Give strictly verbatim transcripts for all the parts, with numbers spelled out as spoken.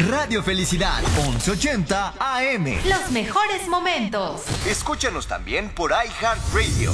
Radio Felicidad, once ochenta A M. Los mejores momentos. Escúchanos también por iHeartRadio.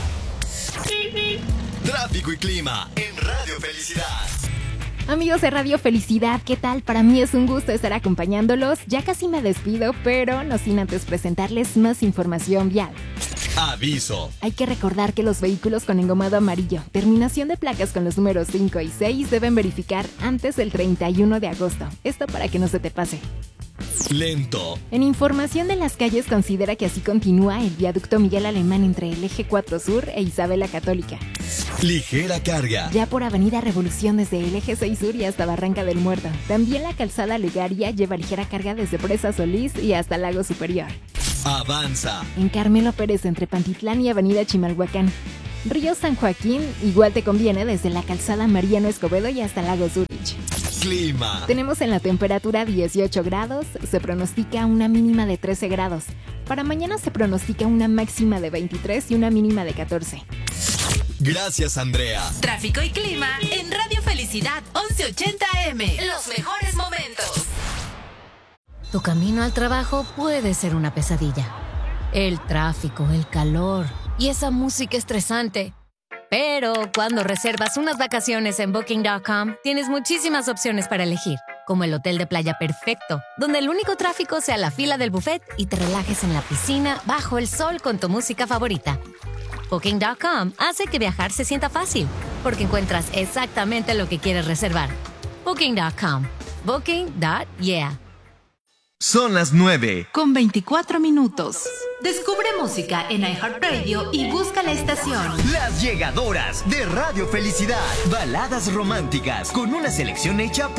Tráfico y clima en Radio Felicidad. Amigos de Radio Felicidad, ¿qué tal? Para mí es un gusto estar acompañándolos. Ya casi me despido, pero no sin antes presentarles más información vial. Aviso. Hay que recordar que los vehículos con engomado amarillo, terminación de placas con los números cinco y seis, deben verificar antes del treinta y uno de agosto. Esto para que no se te pase. Lento. En información de las calles, considera que así continúa el viaducto Miguel Alemán entre el Eje cuatro Sur e Isabel la Católica. Ligera carga. Ya por Avenida Revolución desde el Eje seis Sur y hasta Barranca del Muerto. También la calzada Legaria lleva ligera carga desde Presa Solís y hasta Lago Superior. Avanza. En Carmelo Pérez entre Pantitlán y Avenida Chimalhuacán. Río San Joaquín igual te conviene desde la calzada Mariano Escobedo y hasta Lago Zurich. Clima. Tenemos en la temperatura dieciocho grados, se pronostica una mínima de trece grados. Para mañana se pronostica una máxima de veintitrés y una mínima de catorce. Gracias, Andrea. Tráfico y clima en Radio Felicidad once ochenta A M. Los mejores momentos. Tu camino al trabajo puede ser una pesadilla. El tráfico, el calor y esa música estresante. Pero cuando reservas unas vacaciones en Booking punto com, tienes muchísimas opciones para elegir, como el hotel de playa perfecto, donde el único tráfico sea la fila del buffet y te relajes en la piscina bajo el sol con tu música favorita. Booking punto com hace que viajar se sienta fácil, porque encuentras exactamente lo que quieres reservar. Booking punto com. Booking punto yeah. Son las nueve. Con veinticuatro minutos. Descubre música en iHeartRadio y busca la estación. Las llegadoras de Radio Felicidad. Baladas románticas con una selección hecha por